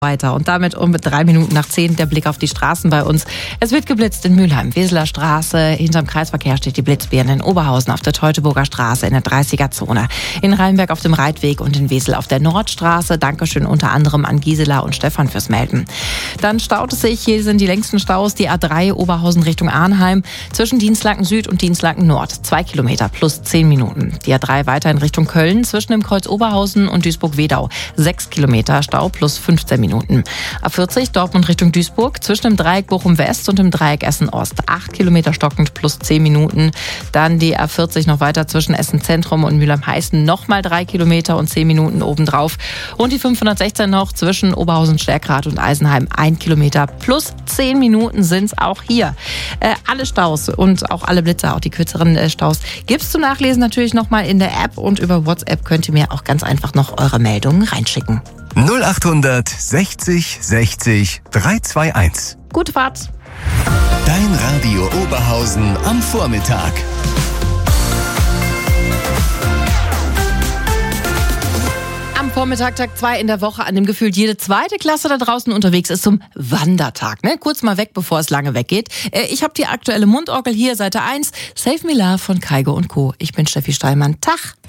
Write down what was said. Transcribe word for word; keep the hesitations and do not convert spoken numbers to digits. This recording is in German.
Weiter und damit um drei Minuten nach zehn der Blick auf die Straßen bei uns. Es wird geblitzt in Mülheim, Weseler Straße. Hinterm Kreisverkehr steht die Blitzbirne in Oberhausen auf der Teutoburger Straße in der dreißiger-Zone. In Rheinberg auf dem Reitweg und in Wesel auf der Nordstraße. Dankeschön unter anderem an Gisela und Stefan fürs Melden. Dann staut es sich, hier sind die längsten Staus, die A drei Oberhausen Richtung Arnheim zwischen Dienstlaken Süd und Dienstlaken Nord. Zwei Kilometer plus zehn Minuten. Die A drei weiter in Richtung Köln zwischen dem Kreuz Oberhausen und Duisburg-Wedau. Sechs Kilometer Stau plus fünfzehn Minuten. A vierzig Dortmund Richtung Duisburg zwischen dem Dreieck Bochum West und dem Dreieck Essen Ost. acht Kilometer stockend plus zehn Minuten. Dann die A vierzig noch weiter zwischen Essen Zentrum und Mülheim-Heißen. Nochmal drei Kilometer und zehn Minuten obendrauf. Und die fünfhundertsechzehn noch zwischen Oberhausen-Stärkrad und Eisenheim. ein Kilometer plus zehn Minuten sind es auch hier. Äh, alle Staus und auch alle Blitzer, auch die kürzeren äh, Staus, gibt es zu nachlesen natürlich nochmal in der App. Und über WhatsApp könnt ihr mir auch ganz einfach noch eure Meldungen reinschicken. null achthundert sechzig sechzig dreihundertzweiundundzwanzig. Gute Fahrt. Dein Radio Oberhausen am Vormittag. Am Vormittag, Tag zwei in der Woche, an dem gefühlt jede zweite Klasse da draußen unterwegs ist zum Wandertag. Ne? Kurz mal weg, bevor es lange weggeht. Äh, ich habe die aktuelle Mundorgel hier, Seite eins. Save Me Love von Kaigo und Co. Ich bin Steffi Steilmann. Tag.